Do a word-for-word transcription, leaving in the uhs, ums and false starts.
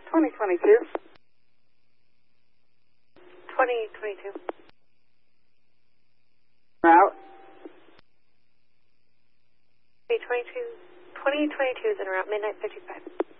twenty twenty-two. twenty twenty-two. Route. twenty twenty-two. twenty twenty-two is en route, midnight fifty-five.